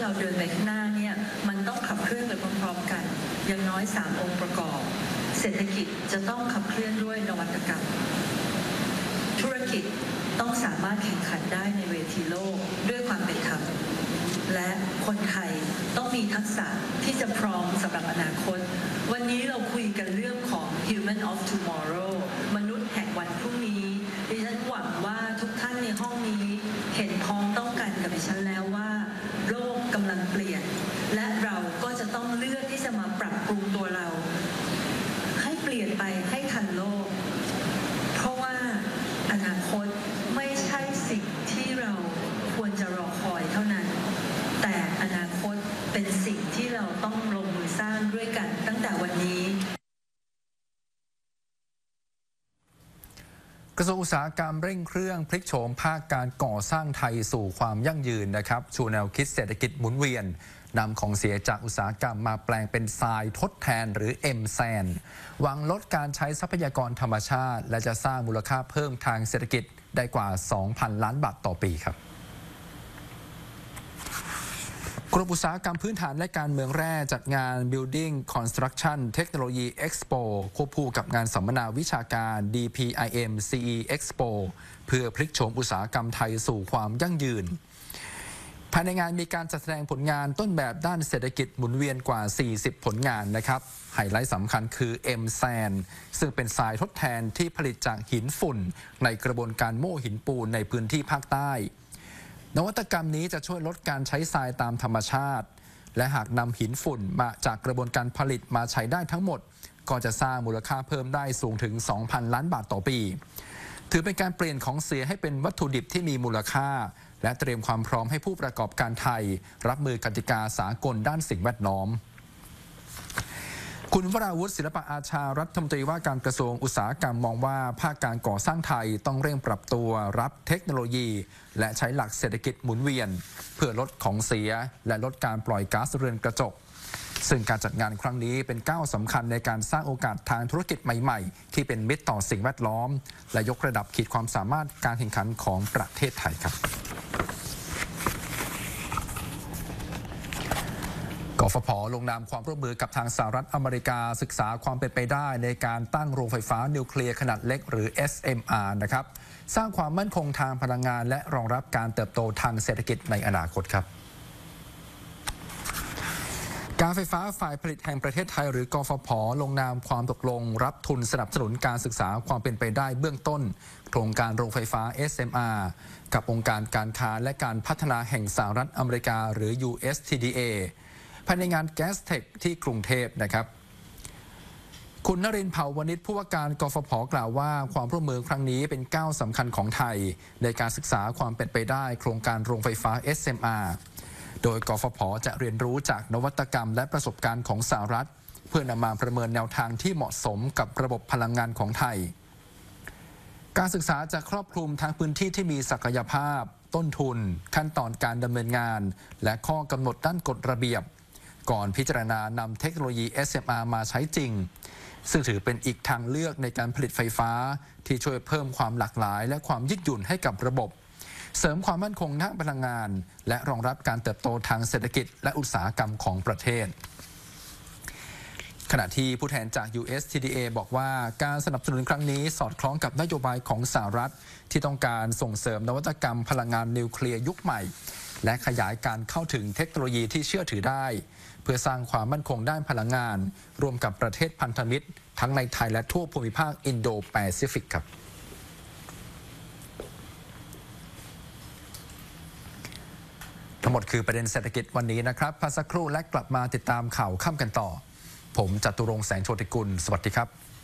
เราเดินไปข้างหน้าเนี่ยมันต้องขับเคลื่อนไปพร้อมๆกันอย่างน้อย3องค์ประกอบเศรษฐกิจจะต้องขับเคลื่อนด้วยนวัตกรรมธุรกิจต้องสามารถแข่งขันได้ในเวทีโลกด้วยความเป็นธรรมและคนไทยต้องมีทักษะที่จะพร้อมสำหรับอนาคตวันนี้เราคุยกันเรื่องของ Human of Tomorrow มนุษย์แห่งวันพรุ่งนี้ดิฉันหวังว่าทุกท่านในห้องนี้เห็นพ้องต้องกันกับดิฉันแล้วว่าโลกกำลังเปลี่ยนและเราก็จะต้องเลือกที่จะมาปรับปรุงตัวเราให้เปลี่ยนไปให้ทันโลกเพราะว่าอนาคตไม่ใช่สิ่งที่เราควรจะรอคอยเท่านั้นแต่อนาคตเป็นสิ่งที่เราต้องลงมือสร้างด้วยกันตั้งแต่วันนี้กระทรวงอุตสาหกรรมเร่งเครื่องพลิกโฉมภาคการก่อสร้างไทยสู่ความยั่งยืนนะครับชูแนวคิดเศรษฐกิจหมุนเวียนนำของเสียจากอุตสาหกรรมมาแปลงเป็นทรายทดแทนหรือ M-SAN หวังลดการใช้ทรัพยากรธรรมชาติและจะสร้างมูลค่าเพิ่มทางเศรษฐกิจได้กว่า 2,000 ล้านบาทต่อปีครับกรมอุตสาหกรรมพื้นฐานและการเมืองแร่จัดงาน Building Construction Technology Expo ควบคู่กับงานสัมมนาวิชาการ DPIM CE Expo เพื่อพลิกโฉมอุตสาหกรรมไทยสู่ความยั่งยืนภายในงานมีการจัดแสดงผลงานต้นแบบด้านเศรษฐกิจหมุนเวียนกว่า 40 ผลงานนะครับไฮไลท์สำคัญคือ M-SAN ซึ่งเป็นทรายทดแทนที่ผลิตจากหินฝุ่นในกระบวนการโม่หินปูนในพื้นที่ภาคใต้นวัตกรรมนี้จะช่วยลดการใช้ทรายตามธรรมชาติและหากนำหินฝุ่นมาจากกระบวนการผลิตมาใช้ได้ทั้งหมดก็จะสร้างมูลค่าเพิ่มได้สูงถึง 2,000 ล้านบาทต่อปีถือเป็นการเปลี่ยนของเสียให้เป็นวัตถุดิบที่มีมูลค่าและเตรียมความพร้อมให้ผู้ประกอบการไทยรับมือกติกาสากลด้านสิ่งแวดล้อมคุณวราวุฒิศิลปอาชารัฐมนตรีว่าการกระทรวงอุตสาหกรรมมองว่าภาคการก่อสร้างไทยต้องเร่งปรับตัวรับเทคโนโลยีและใช้หลักเศรษฐกิจหมุนเวียนเพื่อลดของเสียและลดการปล่อยก๊าซเรือนกระจกซึ่งการจัดงานครั้งนี้เป็นก้าวสำคัญในการสร้างโอกาสทางธุรกิจใหม่ๆที่เป็นมิตรต่อสิ่งแวดล้อมและยกระดับขีดความสามารถการแข่งขันของประเทศไทยครับกฟผ.ลงนามความร่วมมือกับทางสหรัฐอเมริกาศึกษาความเป็นไปได้ในการตั้งโรงไฟฟ้านิวเคลียร์ขนาดเล็กหรือ SMR นะครับสร้างความมั่นคงทางพลังงานและรองรับการเติบโตทางเศรษฐกิจในอนาคตครับการไฟฟ้าฝ่ายผลิตแห่งประเทศไทยหรือกฟผ.ลงนามความตกลงรับทุนสนับสนุนการศึกษาความเป็นไปได้เบื้องต้นโครงการโรงไฟฟ้า SMR กับองค์การการค้าและการพัฒนาแห่งสหรัฐอเมริกาหรือ USTDAภายในงาน Gastech ที่กรุงเทพนะครับคุณนรินทร์ เผ่าวณิชผู้ว่าการกฟผ.กล่าวว่าความร่วมมือครั้งนี้เป็นก้าวสำคัญของไทยในการศึกษาความเป็นไปได้โครงการโรงไฟฟ้า SMR โดยกฟผ.จะเรียนรู้จากนวัตกรรมและประสบการณ์ของสหรัฐเพื่อนำมาประเมินแนวทางที่เหมาะสมกับระบบพลังงานของไทยการศึกษาจะครอบคลุมทั้งพื้นที่ที่มีศักยภาพต้นทุนขั้นตอนการดำเนินงานและข้อกำหนดด้านกฎระเบียบก่อนพิจารณานำเทคโนโลยี SMR มาใช้จริงซึ่งถือเป็นอีกทางเลือกในการผลิตไฟฟ้าที่ช่วยเพิ่มความหลากหลายและความยืดหยุ่นให้กับระบบเสริมความมั่นคงทางพลังงานและรองรับการเติบโตทางเศรษฐกิจและอุตสาหกรรมของประเทศขณะที่ผู้แทนจาก USTDA บอกว่าการสนับสนุนครั้งนี้สอดคล้องกับนโยบายของสหรัฐที่ต้องการส่งเสริมนวัตกรรมพลังงานนิวเคลียร์ยุคใหม่และขยายการเข้าถึงเทคโนโลยีที่เชื่อถือได้เพื่อสร้างความมั่นคงด้านพลังงานรวมกับประเทศพันธมิตรทั้งในไทยและทั่วภูมิภาคอินโดแปซิฟิกครับทั้งหมดคือประเด็นเศรษฐกิจวันนี้นะครับพักสักครู่และกลับมาติดตามข่าวค่ำกันต่อผมจตุรงค์ แสงโชติกุลสวัสดีครับ